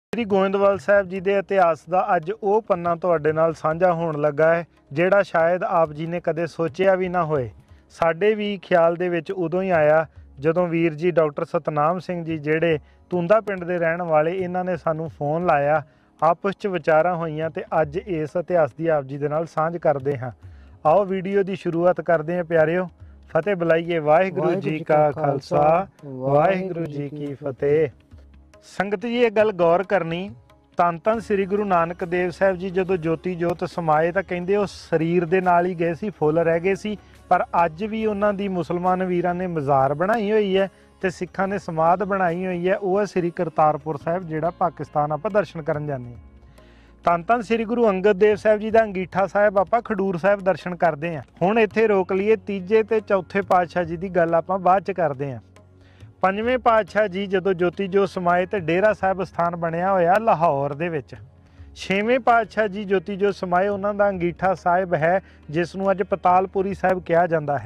श्री गोविंदवाल साहब जी के इतिहास का अज वो पन्ना तुहाडे नाल साझा होण लगा है जिहड़ा शायद आप जी ने कदे सोचिया भी ना होए। साडे भी ख्याल दे विच उदों ही आया जदों वीर जी डॉक्टर सतनाम सिंह जी जिहड़े तुंदा पिंड दे रहण वाले इन्हां ने सानू फोन लाया, आपस च विचारां होईयां ते अज इस इतिहास की आप जी दे नाल सांझ करदे हां। आओ वीडियो की शुरुआत करते हैं प्यारिओ। फतेह बुलाइए। वाहिगुरू जी का खालसा वाहिगुरू जी की फतेह। संगत जी ये गल गौर करनी, धन धन श्री गुरु नानक देव साहब जी जदों ज्योति जोत समाए तो कहिंदे वो शरीर दे नाल ही गए सी, फुੱਲ रह गए सी। पर अज भी उन्हां दी मुसलमान वीरां ने मज़ार बनाई हुई है ते सिखां ने समाध बनाई हुई है। वो है श्री करतारपुर साहब जिहड़ा पाकिस्तान आपां दर्शन करन जाने। धन धन श्री गुरु अंगद देव साहब जी का अंगीठा साहब आपां खडूर साहब दर्शन करते हैं। हुण इत्थे रोक लीए, तीजे ते चौथे पातशाह जी की गल आपां बाद च करते हैं। पंजवें पातशाह जी जदों ज्योति जो समाए तो डेरा साहब स्थान बनया होया लाहौर दे विच। छेवें पातशाह जी ज्योति जो समाए उन्हां दा अंगीठा साहिब है जिसनूं अज पतालपुरी साहिब कहा जाता